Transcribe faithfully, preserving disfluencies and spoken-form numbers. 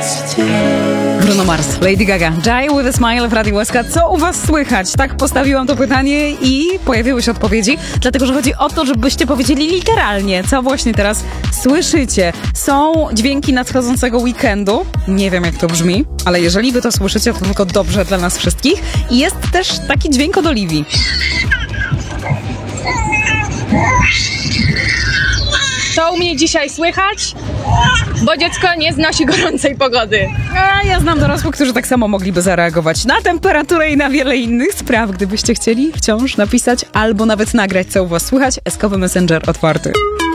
Bruno Mars, Lady Gaga, Die with a Smile w Radiu Łaska. Co u was słychać? Tak postawiłam to pytanie i pojawiły się odpowiedzi, dlatego że chodzi o to, żebyście powiedzieli literalnie, co właśnie teraz słyszycie. Są dźwięki nadchodzącego weekendu. Nie wiem, jak to brzmi, ale jeżeli wy to słyszycie, to tylko dobrze dla nas wszystkich. I jest też taki dźwięk od Oliwii. To u mnie dzisiaj słychać, bo dziecko nie znosi gorącej pogody. A ja znam dorosłych, którzy tak samo mogliby zareagować na temperaturę i na wiele innych spraw, gdybyście chcieli wciąż napisać albo nawet nagrać, co u was słychać. Eskowy Messenger otwarty.